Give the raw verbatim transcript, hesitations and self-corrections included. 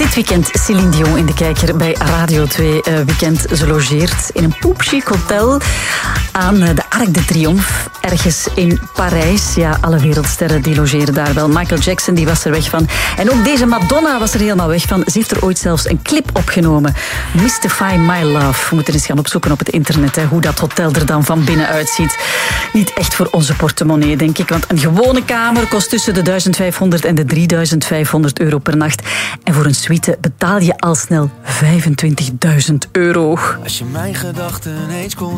Dit weekend Céline Dion in de kijker bij Radio twee uh, Weekend. Ze logeert in een poepchic hotel aan uh, de Arc de Triomphe, ergens in Parijs. Ja, alle wereldsterren die logeren daar wel. Michael Jackson die was er weg van. En ook deze Madonna was er helemaal weg van. Ze heeft er ooit zelfs een clip opgenomen. Mystify My Love. We moeten eens gaan opzoeken op het internet, hè, hoe dat hotel er dan van binnen uitziet. Niet echt voor onze portemonnee, denk ik. Want een gewone kamer kost tussen de duizend vijfhonderd en de drieduizend vijfhonderd euro per nacht. En voor een suite betaal je al snel vijfentwintigduizend euro. Als je mijn gedachten eens kon